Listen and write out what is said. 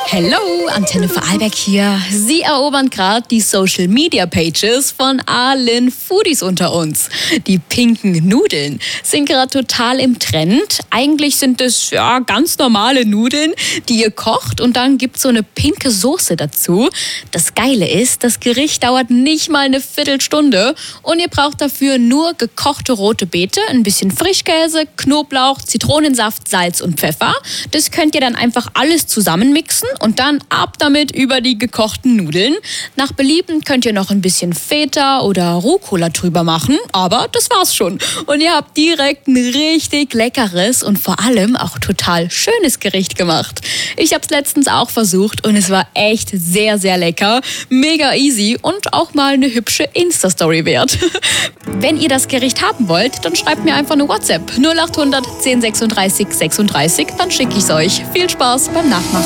Hello, Antenne Vorarlberg hier. Sie erobern gerade die Social Media Pages von allen Foodies unter uns. Die pinken Nudeln sind gerade total im Trend. Eigentlich sind es ganz normale Nudeln, die ihr kocht und dann gibt es so eine pinke Soße dazu. Das Geile ist, das Gericht dauert nicht mal eine Viertelstunde und ihr braucht dafür nur gekochte rote Beete, ein bisschen Frischkäse, Knoblauch, Zitronensaft, Salz und Pfeffer. Das könnt ihr dann einfach alles zusammenmixen und dann ab damit über die gekochten Nudeln. Nach Belieben könnt ihr noch ein bisschen Feta oder Rucola drüber machen, aber das war's schon. Und ihr habt direkt ein richtig leckeres und vor allem auch total schönes Gericht gemacht. Ich habe es letztens auch versucht und es war echt sehr, sehr lecker, mega easy und auch mal eine hübsche Insta-Story wert. Wenn ihr das Gericht haben wollt, dann schreibt mir einfach eine WhatsApp 0800 10 36 36, dann schicke ich es euch. Viel Spaß beim Nachmachen.